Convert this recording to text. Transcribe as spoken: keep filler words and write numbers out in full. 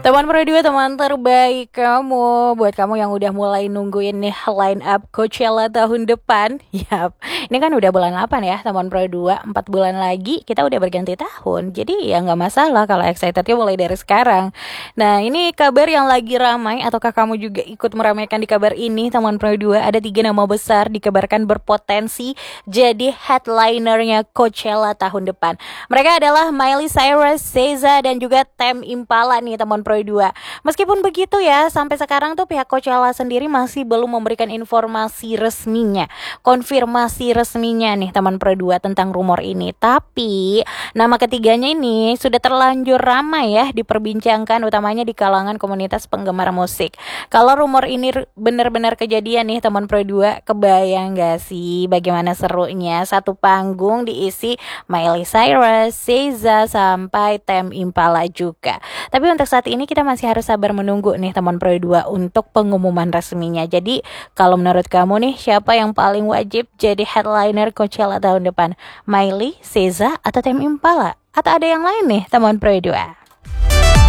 Teman Pro dua, teman terbaik kamu. Buat kamu yang udah mulai nungguin nih line up Coachella tahun depan. Yap, ini kan udah bulan delapan ya teman Pro dua. Empat bulan lagi kita udah berganti tahun. Jadi ya gak masalah kalau excitednya mulai dari sekarang. Nah, ini kabar yang lagi ramai. Ataukah kamu juga ikut meramaikan di kabar ini teman Pro dua? Ada tiga nama besar dikabarkan berpotensi jadi headlinernya Coachella tahun depan. Mereka adalah Miley Cyrus, SZA, dan juga Tame Impala nih teman Pro dua. Meskipun begitu ya, sampai sekarang tuh pihak Coachella sendiri masih belum memberikan informasi resminya, konfirmasi resminya nih teman Pro dua tentang rumor ini. Tapi nama ketiganya ini sudah terlanjur ramai ya diperbincangkan, utamanya di kalangan komunitas penggemar musik. Kalau rumor ini benar-benar kejadian nih teman Pro dua, kebayang gak sih bagaimana serunya satu panggung diisi Miley Cyrus, SZA, sampai Tame Impala juga. Tapi untuk saat ini kita masih harus sabar menunggu nih teman Pro dua untuk pengumuman resminya. Jadi kalau menurut kamu nih, siapa yang paling wajib jadi headliner Coachella tahun depan? Miley, SZA, atau Tame Impala? Atau ada yang lain nih teman Pro dua?